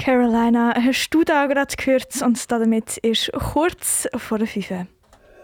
Carolina, hast du da gerade gehört und damit ist kurz vor der 5. 3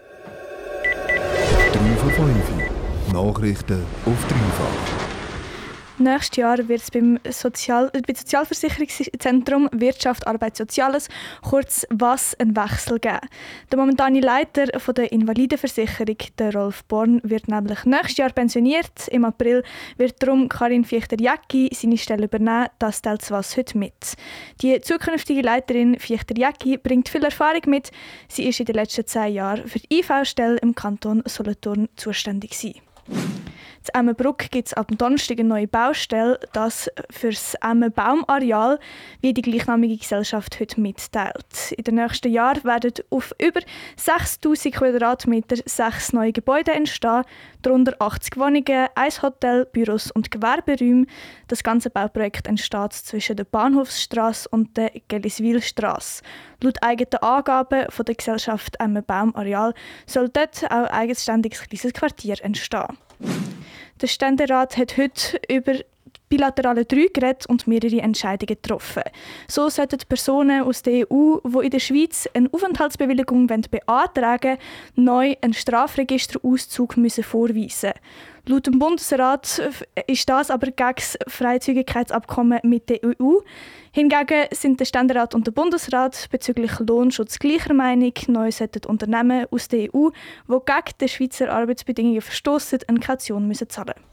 vor 5. Nachrichten auf dreifach. Nächstes Jahr wird es beim Sozialversicherungszentrum Wirtschaft, Arbeit, Soziales, kurz WAS, einen Wechsel geben. Der momentane Leiter der Invalidenversicherung, der Rolf Born, wird nämlich nächstes Jahr pensioniert. Im April wird darum Karin Fichter-Jäcki seine Stelle übernehmen. Das teilt WAS heute mit. Die zukünftige Leiterin Fichter-Jäcki bringt viel Erfahrung mit. Sie ist in den letzten 10 Jahren für die IV-Stelle im Kanton Solothurn zuständig gewesen. In Emmenbruck gibt es ab Donnerstag eine neue Baustelle, das für das Emmen-Baumareal, wie die gleichnamige Gesellschaft heute mitteilt. In den nächsten Jahren werden auf über 6000 Quadratmeter 6 neue Gebäude entstehen, darunter 80 Wohnungen, ein Hotel, Büros und Gewerberäume. Das ganze Bauprojekt entsteht zwischen der Bahnhofsstrasse und der Gelliswilstrasse. Laut eigenen Angaben von der Gesellschaft Emmen-Baumareal soll dort auch ein eigenständiges kleines Quartier entstehen. Der Ständerat hat heute über bilaterale 3 geredet und mehrere Entscheidungen getroffen. So sollten Personen aus der EU, die in der Schweiz eine Aufenthaltsbewilligung beantragen wollen, neu einen Strafregisterauszug vorweisen. Laut dem Bundesrat ist das aber gegen das Freizügigkeitsabkommen mit der EU. Hingegen sind der Ständerat und der Bundesrat bezüglich Lohnschutz gleicher Meinung. Neu sollten Unternehmen aus der EU, die gegen die Schweizer Arbeitsbedingungen verstossen, eine Kaution zahlen müssen.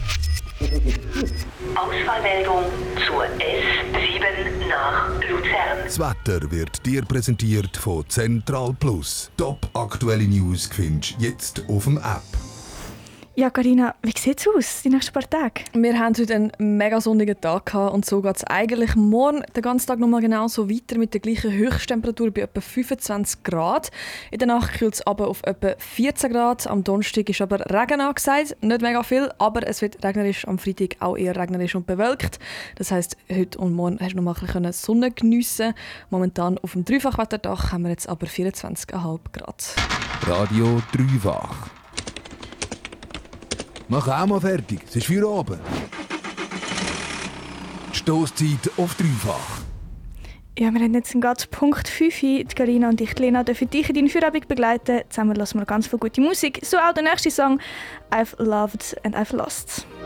Ausfallmeldung zur S7 nach Luzern. Das Wetter wird dir präsentiert von Central Plus. Top aktuelle News findest du jetzt auf dem App. Ja, Carina, wie sieht es aus die nächsten paar Tage? Wir haben heute einen mega sonnigen Tag gehabt und so geht es eigentlich morgen den ganzen Tag noch mal genauso weiter mit der gleichen Höchsttemperatur bei etwa 25 Grad. In der Nacht kühlt es aber auf etwa 14 Grad. Am Donnerstag ist aber Regen angesagt. Nicht mega viel, aber es wird regnerisch. Am Freitag auch eher regnerisch und bewölkt. Das heisst, heute und morgen hast du noch mal ein bisschen Sonne geniessen. Momentan auf dem Dreifachwetterdach haben wir jetzt aber 24,5 Grad. Radio Dreifach. Mach auch mal fertig, es ist Feierabend. Stosszeit auf dreifach. Ja, wir haben jetzt gerade Punkt 5. Die Carina und ich, Lena, dürfen dich in deinen Feierabend begleiten. Zusammen hören wir ganz viel gute Musik. So auch der nächste Song «I've Loved and I've Lost».